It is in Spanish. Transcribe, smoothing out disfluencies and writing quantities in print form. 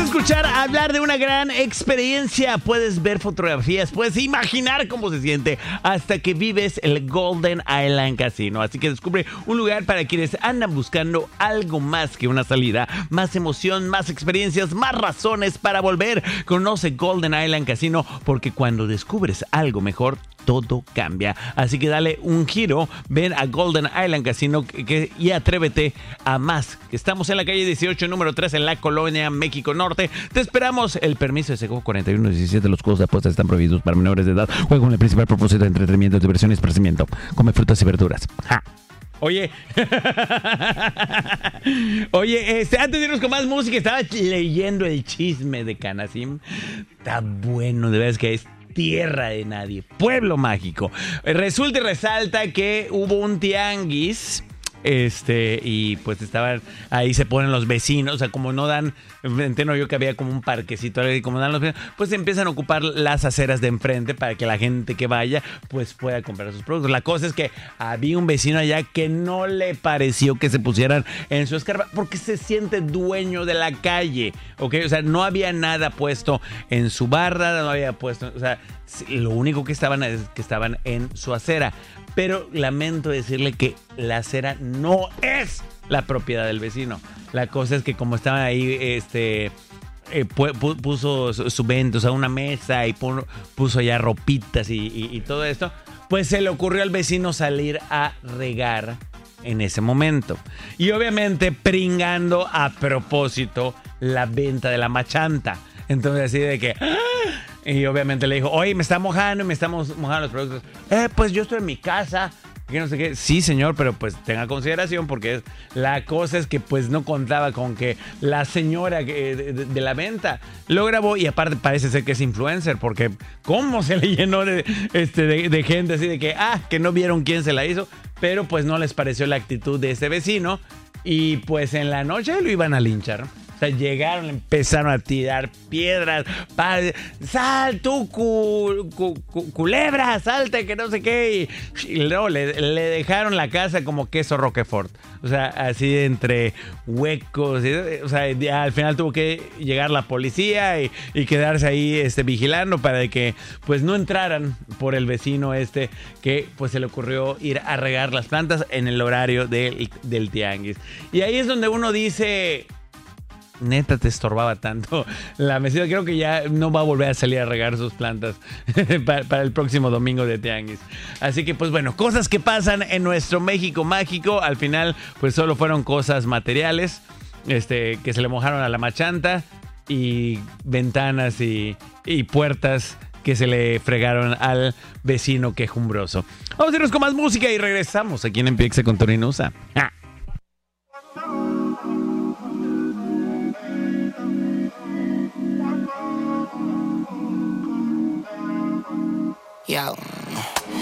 a escuchar hablar de una gran experiencia. Puedes ver fotografías, puedes imaginar cómo se siente hasta que vives el Golden Island Casino. Así que descubre un lugar para quienes andan buscando algo más que una salida, más emoción, más experiencias, más razones para volver. Conoce Golden Island Casino porque cuando descubres algo mejor, todo cambia. Así que dale un giro, ven a Golden Island Casino y atrévete a más. Estamos en la calle 18, número 3, en la Colonia México Norte. Te esperamos. El permiso de Seco 4117. Los juegos de apuestas están prohibidos para menores de edad. Juega con el principal propósito de entretenimiento, diversión y esparcimiento. Come frutas y verduras. ¡Ja! Oye, antes de irnos con más música, estaba leyendo el chisme de Canacín. Está bueno, de verdad, que es tierra de nadie, pueblo mágico. Resulta y resalta que hubo un tianguis, y pues estaban ahí, se ponen los vecinos, o sea, como no dan, entiendo yo que había como un parquecito, y como dan los vecinos, pues empiezan a ocupar las aceras de enfrente para que la gente que vaya pues pueda comprar sus productos. La cosa es que había un vecino allá que no le pareció que se pusieran en su escarpa porque se siente dueño de la calle, ¿ok? O sea, no había nada puesto en su barra, no había puesto, o sea, lo único que estaban es que estaban en su acera. Pero lamento decirle que la acera no es la propiedad del vecino. La cosa es que como estaban ahí, puso su venta, o sea, una mesa y puso ya ropitas y todo esto, pues se le ocurrió al vecino salir a regar en ese momento. Y obviamente pringando a propósito la venta de la machanta. Entonces así de que... Y obviamente le dijo, oye, me está mojando y me estamos mojando los productos. Pues yo estoy en mi casa, que no sé qué. Sí, señor, pero pues tenga consideración porque la cosa es que pues no contaba con que la señora de la venta lo grabó y aparte parece ser que es influencer porque cómo se le llenó de gente así de que no vieron quién se la hizo, pero pues no les pareció la actitud de ese vecino y pues en la noche lo iban a linchar. O sea, llegaron, empezaron a tirar piedras. ¡Sal tú, culebra! ¡Salte, que no sé qué! Y luego le dejaron la casa como queso Roquefort. O sea, así entre huecos. O sea, al final tuvo que llegar la policía y quedarse ahí vigilando para que pues no entraran por el vecino que pues se le ocurrió ir a regar las plantas en el horario del tianguis. Y ahí es donde uno dice... Neta, te estorbaba tanto la mesita. Creo que ya no va a volver a salir a regar sus plantas para el próximo domingo de tianguis. Así que, pues bueno, cosas que pasan en nuestro México mágico. Al final, pues solo fueron cosas materiales que se le mojaron a la machanta y ventanas y puertas que se le fregaron al vecino quejumbroso. Vamos a irnos con más música y regresamos aquí en Empiece con Tony Nusa. ¡Ja! Yo.